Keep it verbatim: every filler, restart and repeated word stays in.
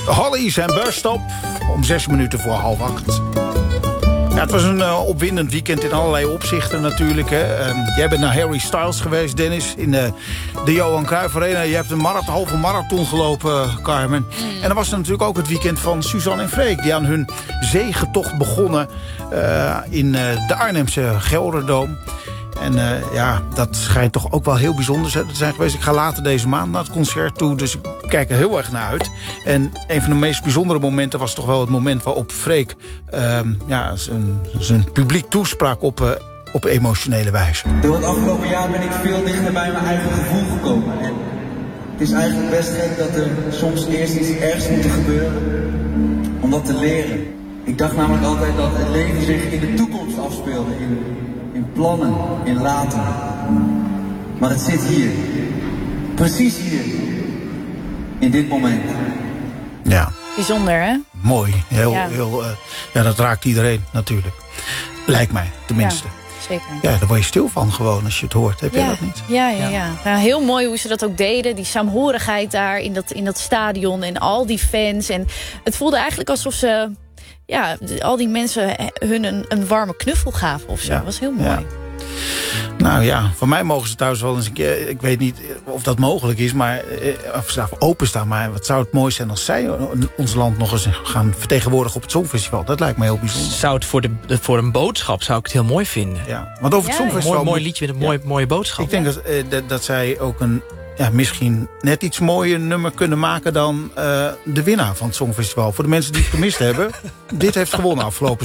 Hollies en Burstop om zes minuten voor half acht. Ja, het was een uh, opwindend weekend in allerlei opzichten natuurlijk. Hè. Um, jij bent naar Harry Styles geweest, Dennis, in uh, de Johan Cruijff Arena. Je hebt een marathon, halve marathon gelopen, uh, Carmen. Mm. En dan was er natuurlijk ook het weekend van Suzanne en Freek, die aan hun zegetocht begonnen uh, in uh, de Arnhemse Gelderdoom. En uh, ja, dat schijnt toch ook wel heel bijzonder te zijn geweest. Ik ga later deze maand naar het concert toe, dus ik kijk er heel erg naar uit. En een van de meest bijzondere momenten was toch wel het moment waarop Freek uh, ja, zijn, zijn publiek toesprak op, uh, op emotionele wijze. Door het afgelopen jaar ben ik veel dichter bij mijn eigen gevoel gekomen. En het is eigenlijk best gek dat er soms eerst iets ergs moet gebeuren om dat te leren. Ik dacht namelijk altijd dat het leven zich in de toekomst afspeelde. In, In plannen, in later. Maar het zit hier. Precies hier. In dit moment. Ja. Bijzonder, hè? Mooi. Heel, ja. heel, uh, ja, dat raakt iedereen natuurlijk. Lijkt mij, tenminste. Ja, zeker. Ja, daar word je stil van gewoon als je het hoort. Heb ja. jij dat niet? Ja, ja, ja. Nou, heel mooi hoe ze dat ook deden. Die saamhorigheid daar in dat, in dat stadion. En al die fans. En het voelde eigenlijk alsof ze... Ja, al die mensen hun een, een warme knuffel gaven of zo. Ja. Dat was heel mooi. Ja. Nou ja, voor mij mogen ze thuis wel eens een keer... Ik weet niet of dat mogelijk is, maar of ze daar openstaan. Maar wat zou het mooi zijn als zij ons land nog eens gaan vertegenwoordigen op het Songfestival. Dat lijkt me heel bijzonder. Zou het voor, de, voor een boodschap zou ik het heel mooi vinden. Ja, want over het Ja, Songfestival... Een mooi, mooi liedje met een ja. mooie, mooie boodschap. Ik denk dat, uh, dat, dat zij ook een... Ja, misschien net iets mooier nummer kunnen maken dan uh, de winnaar van het Songfestival. Voor de mensen die het gemist hebben, dit heeft gewonnen afgelopen